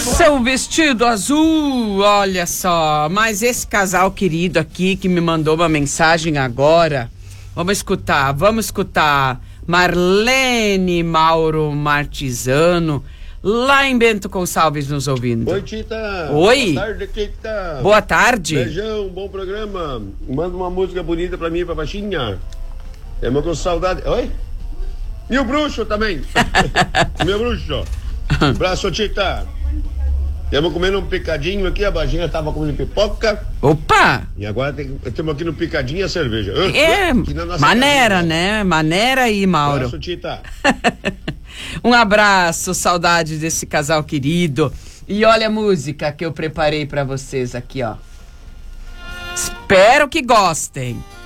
Seu vestido azul, olha só. Mas esse casal querido aqui que me mandou uma mensagem agora, vamos escutar Marlene Mauro Martizano, lá em Bento Gonçalves, nos ouvindo. Oi, Tita. Oi. Boa tarde, Tita. Boa tarde. Beijão, bom programa. Manda uma música bonita pra mim, pra baixinha. Temos com saudade. Oi? E o bruxo também. Meu bruxo. Abraço, Tita. Estamos comendo um picadinho aqui, a baixinha tava comendo pipoca. Opa! E agora estamos aqui no picadinho e a cerveja. Maneira, casa, né? Maneira aí, Mauro. Abraço, Tita. Um abraço, saudade desse casal querido. E olha a música que eu preparei pra vocês aqui, ó. Espero que gostem.